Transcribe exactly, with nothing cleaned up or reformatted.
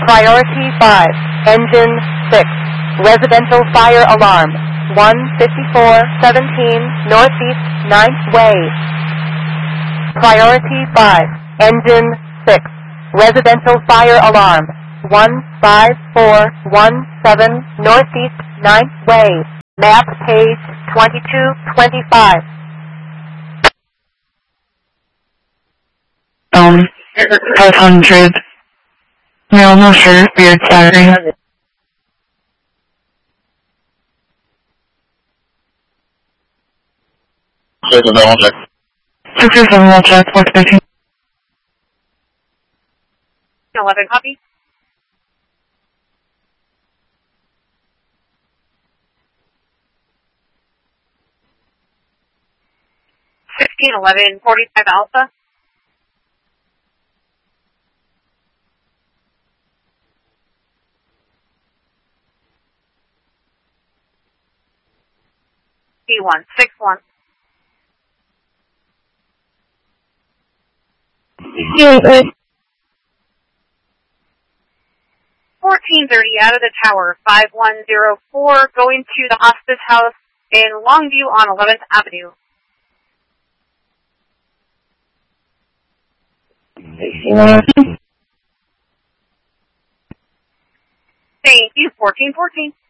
Priority five, engine six, residential fire alarm, one fifty-four seventeen Northeast ninth Way. Priority five, engine six, residential fire alarm, one five four one seven Northeast ninth Way. Map page twenty-two twenty-five. Um, five hundred. No, no, sure, weird Saturday. Six is one check. Six is one check, four thirteen. eleven, copy. sixteen eleven, forty-five Alpha. D one, six one. fourteen thirty out of the tower, five one zero four, going to the hospice house in Longview on eleventh Avenue. Thank you, fourteen fourteen.